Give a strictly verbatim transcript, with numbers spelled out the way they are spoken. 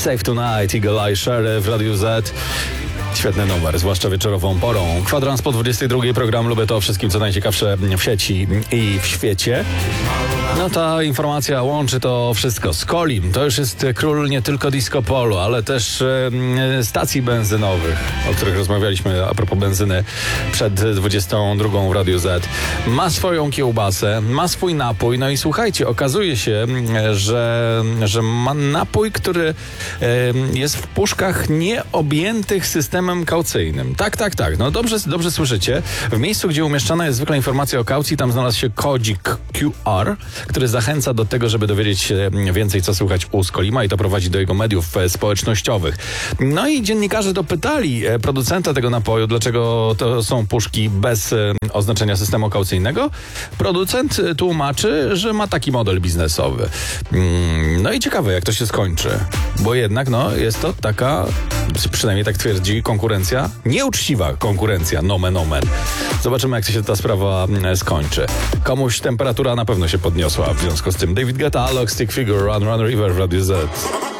Safe Tonight, Eagle Eye Sheriff w Radiu Z. Świetny numer, zwłaszcza wieczorową porą. Kwadrans po dwudziestej drugiej, program Lubię to o wszystkim, co najciekawsze w sieci i w świecie. No ta informacja łączy to wszystko. Skolim to już jest król nie tylko disco polo, ale też e, stacji benzynowych, o których rozmawialiśmy a propos benzyny przed dwudziestą drugą w Radiu Z. Ma swoją kiełbasę, ma swój napój. No i słuchajcie, okazuje się, że, że ma napój, który e, jest w puszkach nieobjętych systemem kaucyjnym. Tak, tak, tak. No dobrze, dobrze słyszycie. W miejscu, gdzie umieszczana jest zwykła informacja o kaucji, tam znalazł się kodzik Q R, który zachęca do tego, żeby dowiedzieć się więcej, co słychać u Skolima, i to prowadzi do jego mediów społecznościowych. No i dziennikarze dopytali producenta tego napoju, dlaczego to są puszki bez oznaczenia systemu kaucyjnego. Producent tłumaczy, że ma taki model biznesowy. No i ciekawe, jak to się skończy. Bo jednak, no, jest to taka, przynajmniej tak twierdzi konkurencja, nieuczciwa konkurencja, nomen omen. Zobaczymy, jak się ta sprawa skończy. Komuś temperatura na pewno się podniosła w związku z tym. David Guetta, Alok, Stick Figure, Run Run River w Radiu Z.